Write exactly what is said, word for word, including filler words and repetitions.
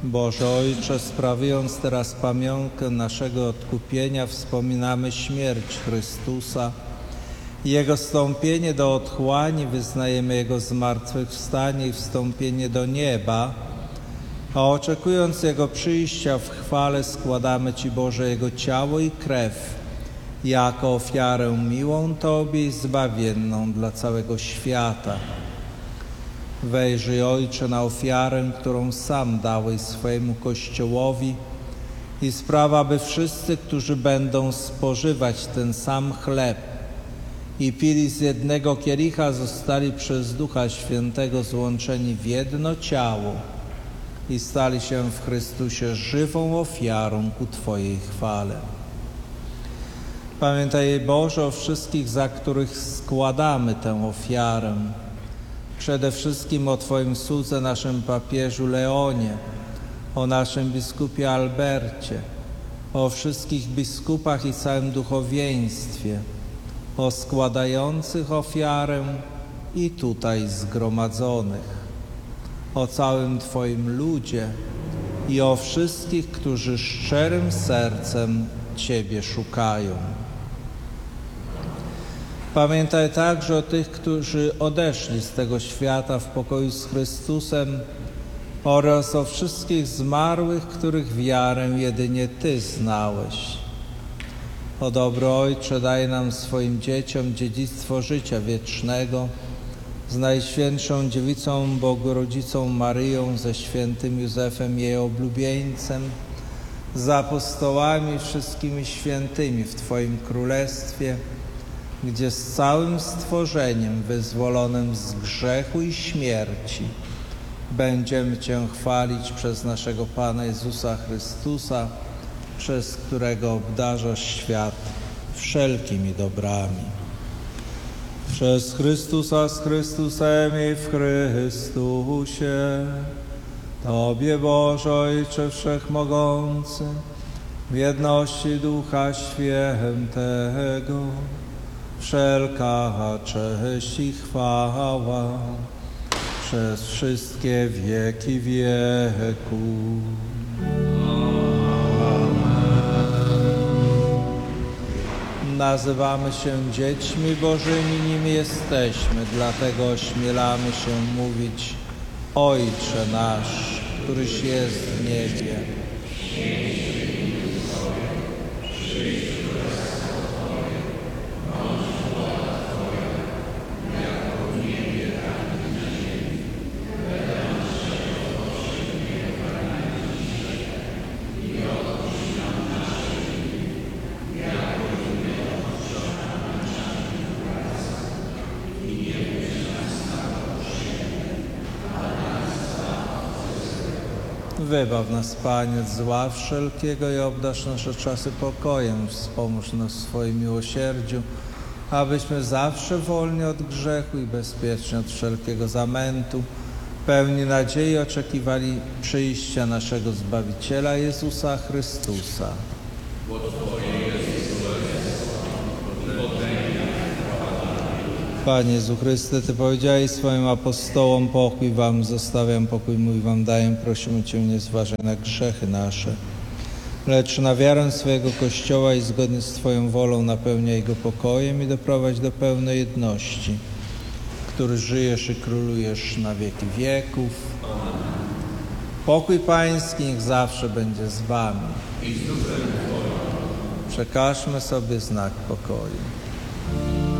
Boże Ojcze, sprawując teraz pamiątkę naszego odkupienia, wspominamy śmierć Chrystusa i Jego wstąpienie do otchłani, wyznajemy Jego zmartwychwstanie i wstąpienie do nieba, a oczekując Jego przyjścia w chwale, składamy Ci, Boże, Jego ciało i krew jako ofiarę miłą Tobie i zbawienną dla całego świata. Wejrzyj, Ojcze, na ofiarę, którą sam dałeś swojemu Kościołowi i spraw, aby wszyscy, którzy będą spożywać ten sam chleb i pili z jednego kielicha, zostali przez Ducha Świętego złączeni w jedno ciało i stali się w Chrystusie żywą ofiarą ku Twojej chwale. Pamiętaj, Boże, o wszystkich, za których składamy tę ofiarę. Przede wszystkim o Twoim słudze, naszym papieżu Leonie, o naszym biskupie Albercie, o wszystkich biskupach i całym duchowieństwie, o składających ofiarę i tutaj zgromadzonych, o całym Twoim ludzie i o wszystkich, którzy szczerym sercem Ciebie szukają. Pamiętaj także o tych, którzy odeszli z tego świata w pokoju z Chrystusem oraz o wszystkich zmarłych, których wiarę jedynie Ty znałeś. O dobry Ojcze, daj nam, swoim dzieciom, dziedzictwo życia wiecznego z Najświętszą Dziewicą Bogorodzicą Maryją, ze świętym Józefem, jej oblubieńcem, z apostołami i wszystkimi świętymi w Twoim Królestwie, gdzie z całym stworzeniem wyzwolonym z grzechu i śmierci będziemy Cię chwalić przez naszego Pana Jezusa Chrystusa, przez którego obdarzasz świat wszelkimi dobrami. Przez Chrystusa, z Chrystusem i w Chrystusie, Tobie, Boże Ojcze Wszechmogący, w jedności Ducha Świętego, wszelka cześć i chwała przez wszystkie wieki wieków. Nazywamy się dziećmi Bożymi, nimi jesteśmy, dlatego ośmielamy się mówić: Ojcze nasz, któryś jest w niebie. Wybaw nas, Panie, od zła wszelkiego i obdarz nasze czasy pokojem. Wspomóż nas w swoim miłosierdziu, abyśmy zawsze wolni od grzechu i bezpieczni od wszelkiego zamętu, pełni nadziei oczekiwali przyjścia naszego Zbawiciela Jezusa Chrystusa. Panie Jezu Chryste, Ty powiedziałeś swoim apostołom: pokój Wam zostawiam, pokój mój Wam daję. Prosimy Cię, nie zważaj na grzechy nasze, lecz na wiarę swojego Kościoła i zgodnie z Twoją wolą napełniaj go pokojem i doprowadź do pełnej jedności, który żyjesz i królujesz na wieki wieków. Pokój Pański niech zawsze będzie z Wami. Przekażmy sobie znak pokoju.